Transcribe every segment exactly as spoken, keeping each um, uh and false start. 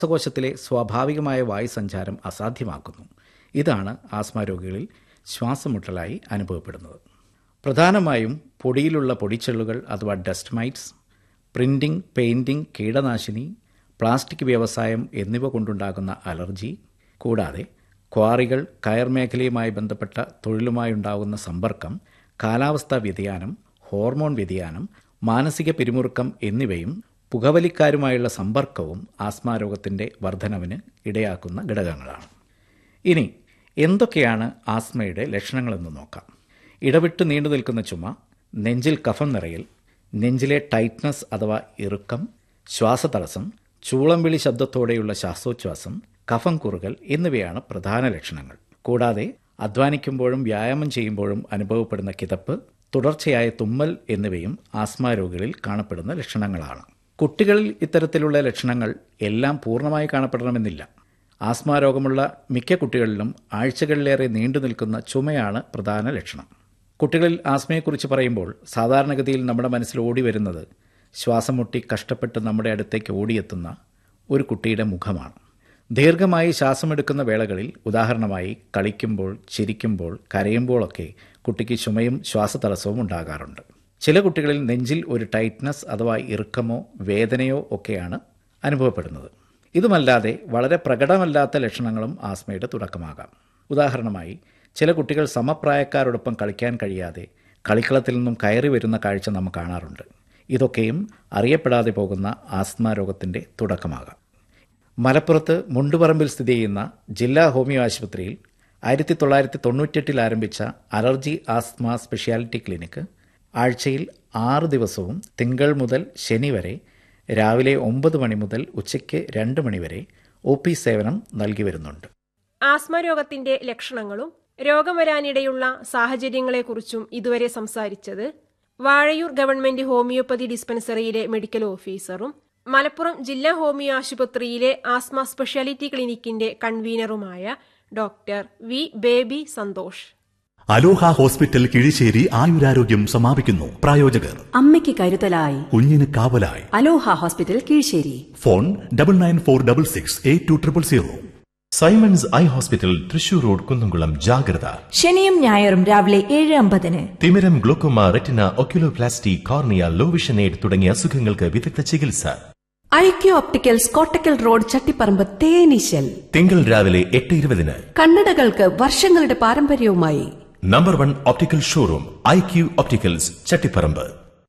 ശ്വാസകോശത്തിലെ സ്വാഭാവികമായ വായുസഞ്ചാരം അസാധ്യമാക്കുന്നു. ഇതാണ് ആസ്മ രോഗികളിൽ ശ്വാസമുട്ടലായി അനുഭവപ്പെടുന്നത്. പ്രധാനമായും പൊടിയിലുള്ള പൊടിച്ചെള്ളുകൾ അഥവാ ഡസ്റ്റ് മൈറ്റ്സ്, പ്രിന്റിംഗ്, പെയിന്റിംഗ്, കീടനാശിനി, പ്ലാസ്റ്റിക് വ്യവസായം എന്നിവ കൊണ്ടുണ്ടാകുന്ന അലർജി, കൂടാതെ ക്വാറികൾ, കയർ മേഖലയുമായി ബന്ധപ്പെട്ട തൊഴിലുമായുണ്ടാകുന്ന സമ്പർക്കം, കാലാവസ്ഥാ വ്യതിയാനം, ഹോർമോൺ വ്യതിയാനം, മാനസിക പിരിമുറുക്കം എന്നിവയും പുകവലിക്കാരുമായുള്ള സമ്പർക്കവും ആസ്മ രോഗത്തിൻ്റെ വർധനവിന് ഇടയാക്കുന്ന ഘടകങ്ങളാണ്. ഇനി എന്തൊക്കെയാണ് ആസ്മയുടെ ലക്ഷണങ്ങളെന്ന് നോക്കാം. ഇടവിട്ട് നീണ്ടു നിൽക്കുന്ന ചുമ, നെഞ്ചിൽ കഫം നിറയൽ, നെഞ്ചിലെ ടൈറ്റ്നസ് അഥവാ ഇറുക്കം, ശ്വാസതടസ്സം, ചൂളംവിളി ശബ്ദത്തോടെയുള്ള ശ്വാസോച്ഛ്വാസം, കഫം കുറുകൽ എന്നിവയാണ് പ്രധാന ലക്ഷണങ്ങൾ. കൂടാതെ അധ്വാനിക്കുമ്പോഴും വ്യായാമം ചെയ്യുമ്പോഴും അനുഭവപ്പെടുന്ന കിതപ്പ്, തുടർച്ചയായ തുമ്മൽ എന്നിവയും ആസ്മ രോഗികളിൽ കാണപ്പെടുന്ന ലക്ഷണങ്ങളാണ്. കുട്ടികളിൽ ഇത്തരത്തിലുള്ള ലക്ഷണങ്ങൾ എല്ലാം പൂർണ്ണമായി കാണപ്പെടണമെന്നില്ല. ആസ്മ രോഗമുള്ള മിക്ക കുട്ടികളിലും ആഴ്ചകളിലേറെ നീണ്ടു നിൽക്കുന്ന ചുമയാണ് പ്രധാന ലക്ഷണം. കുട്ടികളിൽ ആസ്മയെക്കുറിച്ച് പറയുമ്പോൾ സാധാരണഗതിയിൽ നമ്മുടെ മനസ്സിൽ ഓടി വരുന്നത് ശ്വാസം മുട്ടി കഷ്ടപ്പെട്ട് നമ്മുടെ അടുത്തേക്ക് ഓടിയെത്തുന്ന ഒരു കുട്ടിയുടെ മുഖമാണ്. ദീർഘമായി ശ്വാസമെടുക്കുന്ന വേളകളിൽ, ഉദാഹരണമായി കളിക്കുമ്പോൾ, ചിരിക്കുമ്പോൾ, കരയുമ്പോഴൊക്കെ കുട്ടിക്ക് ചുമയും ശ്വാസതടസ്സവും ഉണ്ടാകാറുണ്ട്. ചില കുട്ടികളിൽ നെഞ്ചിൽ ഒരു ടൈറ്റ്നസ് അഥവാ ഇറുക്കമോ വേദനയോ ഒക്കെയാണ് അനുഭവപ്പെടുന്നത്. ഇതുമല്ലാതെ വളരെ പ്രകടമല്ലാത്ത ലക്ഷണങ്ങളും ആസ്മയുടെ തുടക്കമാകാം. ഉദാഹരണമായി ചില കുട്ടികൾ സമപ്രായക്കാരോടൊപ്പം കളിക്കാൻ കഴിയാതെ കളിക്കളത്തിൽ നിന്നും കയറി വരുന്ന കാഴ്ച നാം കാണാറുണ്ട്. ഇതൊക്കെയും അറിയപ്പെടാതെ പോകുന്ന ആസ്മ രോഗത്തിൻ്റെ തുടക്കമാകാം. മലപ്പുറത്ത് മുണ്ടുപറമ്പിൽ സ്ഥിതി ചെയ്യുന്ന ജില്ലാ ഹോമിയോ ആശുപത്രിയിൽ ആയിരത്തി തൊള്ളായിരത്തി തൊണ്ണൂറ്റെട്ടിൽ ആരംഭിച്ച അലർജി ആസ്മ സ്പെഷ്യാലിറ്റി ക്ലിനിക്ക് ആഴ്ചയിൽ ആറ് ദിവസവും തിങ്കൾ മുതൽ ശനി വരെ രാവിലെ ഒമ്പത് മണി മുതൽ ഉച്ചയ്ക്ക് രണ്ട് മണി വരെ ഒ പി സേവനം നൽകി വരുന്നുണ്ട്. ആസ്മ രോഗത്തിന്റെ ലക്ഷണങ്ങളും രോഗം വരാനിടയുള്ള സാഹചര്യങ്ങളെക്കുറിച്ചും ഇതുവരെ സംസാരിച്ചത് വാഴയൂർ ഗവൺമെന്റ് ഹോമിയോപ്പതി ഡിസ്പെൻസറിയിലെ മെഡിക്കൽ ഓഫീസറും മലപ്പുറം ജില്ലാ ഹോമിയോ ആശുപത്രിയിലെ asthma speciality ക്ലിനിക്കിന്റെ കൺവീനറുമായ doctor V baby Santhosh. അലോഹ ഹോസ്പിറ്റൽ കിഴിശ്ശേരി ആയുരാരോഗ്യം സമാപിക്കുന്നു. പ്രായോജകർ അമ്മയ്ക്ക് കരുതലായി, കുഞ്ഞിന് കാവലായി. അലോഹ hospital Kizhissery. Phone double nine four double six eight two triple zero. Symons eye hospital Thrissur road Kunnamkulam. ജാഗ്രത. ശനിയും ഞായറും രാവിലെ ഏഴ് അമ്പതിന് തിമിരം, glaucoma, retina, oculoplasty, cornea, low vision aid തുടങ്ങിയ അസുഖങ്ങൾക്ക് വിദഗ്ധ ചികിത്സ. IQ opticals Kottakkal road Chattiparamba തേനീശൽ. തിങ്കൾ രാവിലെ എട്ട് ഇരുപതിന്. കണ്ണടകൾക്ക് വർഷങ്ങളുടെ പാരമ്പര്യവുമായി number one optical showroom IQ opticals, Chattiparamba.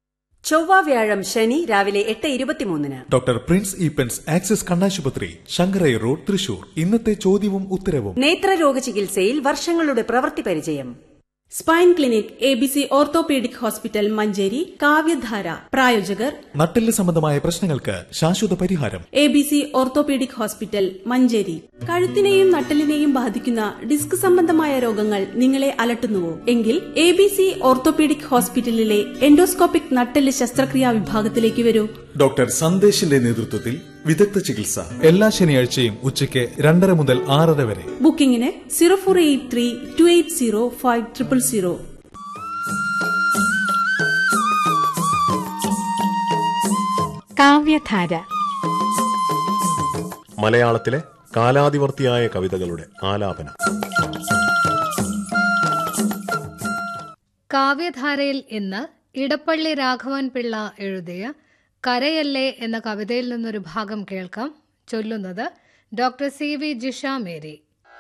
ചൊവ്വ വ്യാഴം ശനി രാവിലെ എട്ട് ഇരുപത്തിമൂന്നിന്. ഡോക്ടർ പ്രിൻസ് ഈപ്പൻസ് ആക്സിസ് കണ്ണാശുപത്രി, ശങ്കരൈ റോഡ്, തൃശൂർ. ഇന്നത്തെ ചോദ്യവും ഉത്തരവും. നേത്രരോഗ ചികിത്സയിൽ വർഷങ്ങളുടെ പ്രവൃത്തി പരിചയം. Spine clinic A B C orthopaedic hospital Manjeri. കാവ്യധാര. പ്രായോജകർ നട്ടെല്ല് സംബന്ധമായ പ്രശ്നങ്ങൾക്ക് ശാശ്വത പരിഹാരം. A B C orthopaedic hospital Manjeri. കഴുത്തിനെയും നട്ടെല്ലിനെയും ബാധിക്കുന്ന ഡിസ്ക് സംബന്ധമായ രോഗങ്ങൾ നിങ്ങളെ അലട്ടുന്നുവോ? എങ്കിൽ എ ബി സി ഓർത്തോപീഡിക് ഹോസ്പിറ്റലിലെ എൻഡോസ്കോപ്പിക് നട്ടെല്ല് ശസ്ത്രക്രിയാ വിഭാഗത്തിലേക്ക് വരൂ. ഡോക്ടർ സന്ദേശിന്റെ നേതൃത്വത്തിൽ വിദഗ്ധ ചികിത്സ എല്ലാ ശനിയാഴ്ചയും ഉച്ചയ്ക്ക് രണ്ടര മുതൽ ആറര വരെ. ബുക്കിംഗിന് zero four eight three to eight zero five triple zero. കാവ്യധാര. മലയാളത്തിലെ കാലാതിവർത്തിയായ കവിതകളുടെ ആലാപനം. കാവ്യധാരയിൽ ഇന്ന് ഇടപ്പള്ളി രാഘവൻ പിള്ള എഴുതിയ കരയല്ലേ എന്ന കവിതയിൽ നിന്നൊരു ഭാഗം കേൾക്കാം. ചൊല്ലുന്നത് doctor C V Jisha Mary.